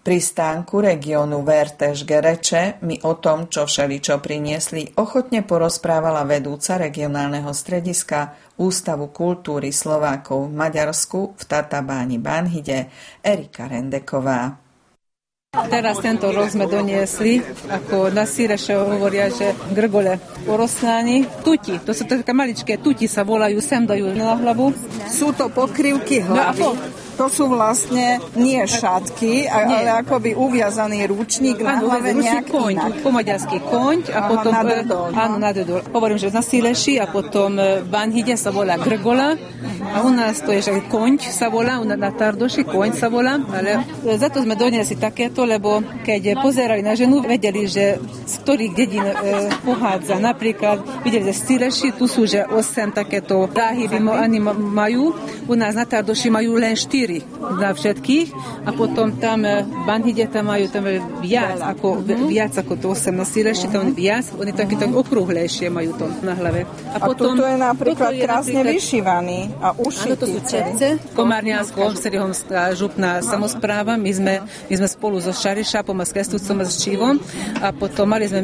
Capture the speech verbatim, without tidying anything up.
Pri stánku regiónu Vertes Gereče mi o tom, čo všeličo priniesli, ochotne porozprávala vedúca regionálneho strediska Ústavu kultúry Slovákov v Maďarsku v Tatabáni Banhide Erika Rendeková. Teraz tento rok sme doniesli, ako na Síreše hovoria, že grgole porosláni, tuti, to sú také maličké tuti, sa volajú, sem dajú na hlavu. Sú to pokrývky hlavy. No to sú vlastne nie šatky, nie. Ale akoby uviazaný ručník na áno, hlave nejak koň, inak. Po maďarský koň a aha, potom... Nadrdol. Áno, nadrdol. Hovorím, že na Síleši a potom v Banhide sa volá grgola a u nás to je, že koň sa volá, na Tardoši koň sa volá, ale za to sme doniesli takéto, lebo keď pozerali na ženu, vedeli, že z ktorých dedín e, pohádza. Napríklad videli, že z Síleši, tu sú, že osem takéto záhyby oni majú, u nás na Tardoši majú len štyri na všetkých a potom tam v Banhide tam majú tam viac ako, viac ako to osem na Síleši, tam viac, oni také tak okrúhlejšie majú to na hlave. A, a potom, toto je napríklad je krásne napríklad, vyšívaný a ušitý. Áno, to sú čepce. Komárňansko, Seriehomská župná samospráva, my sme, my sme spolu so Šarišapom a s Kestúcom a s Čívom a potom mali sme